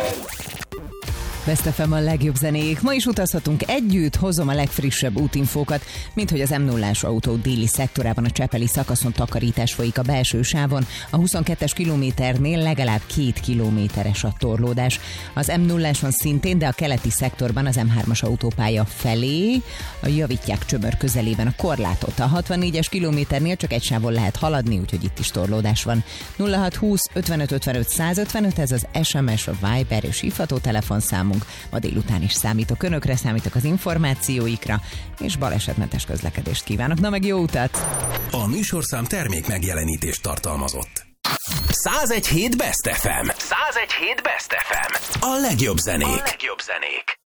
Best FM a legjobb zenék. Ma is utazhatunk együtt, hozom a legfrissebb útinfókat, mint hogy az M0-ás autó déli szektorában a csepeli szakaszon takarítás folyik a belső sávon, a 22-es kilométernél legalább 2 kilométeres a torlódás. Az M0-áson szintén, de a keleti szektorban az M3-as autópálya felé javítják Csömör közelében a korlátot. A 64-es kilométernél csak egy sávon lehet haladni, úgyhogy itt is torlódás van. 0620 55 55 155, ez az SMS, a Viber és hívható telefonszámunk. Ma délután is számítok önökre, számítok az információikra, és balesetmentes közlekedést kívánok. Na meg jó utat! A műsorszám termék megjelenítést tartalmazott. 101.7 Best FM. 101.7 Best FM. A legjobb zenék.